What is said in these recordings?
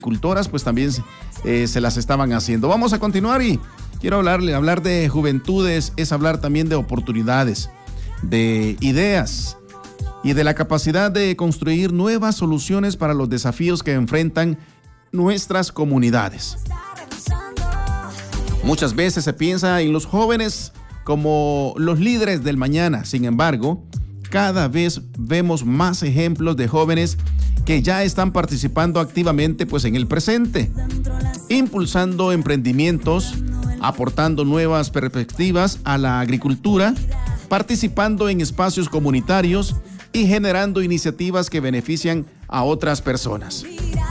agricultoras pues también se las estaban haciendo. Vamos a continuar y quiero hablar de juventudes, es hablar también de oportunidades, de ideas y de la capacidad de construir nuevas soluciones para los desafíos que enfrentan nuestras comunidades. Muchas veces se piensa en los jóvenes como los líderes del mañana. Sin embargo, cada vez vemos más ejemplos de jóvenes que ya están participando activamente pues en el presente, impulsando emprendimientos, aportando nuevas perspectivas a la agricultura, participando en espacios comunitarios y generando iniciativas que benefician a otras personas.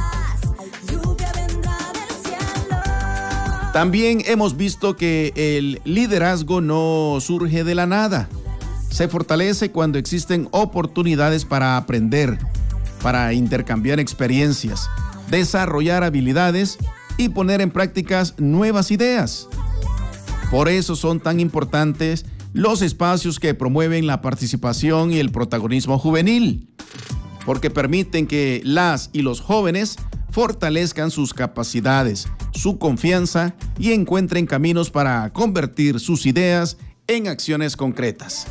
También hemos visto que el liderazgo no surge de la nada. Se fortalece cuando existen oportunidades para aprender, para intercambiar experiencias, desarrollar habilidades y poner en prácticas nuevas ideas. Por eso son tan importantes los espacios que promueven la participación y el protagonismo juvenil, porque permiten que las y los jóvenes fortalezcan sus capacidades, su confianza y encuentren caminos para convertir sus ideas en acciones concretas.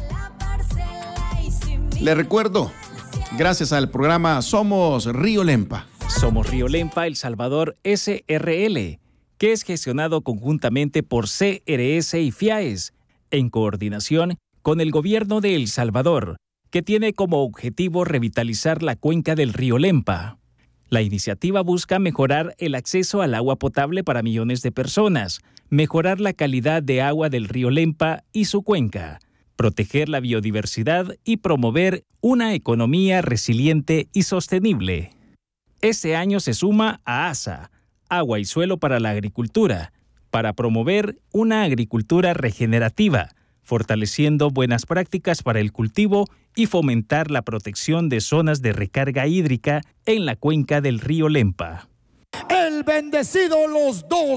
Les recuerdo, gracias al programa Somos Río Lempa. Somos Río Lempa El Salvador SRL, que es gestionado conjuntamente por CRS y FIAES, en coordinación con el gobierno de El Salvador, que tiene como objetivo revitalizar la cuenca del río Lempa. La iniciativa busca mejorar el acceso al agua potable para millones de personas, mejorar la calidad de agua del río Lempa y su cuenca, proteger la biodiversidad y promover una economía resiliente y sostenible. Este año se suma a ASA, Agua y Suelo para la Agricultura, para promover una agricultura regenerativa, fortaleciendo buenas prácticas para el cultivo y fomentar la protección de zonas de recarga hídrica en la cuenca del río Lempa. El bendecido Los Dos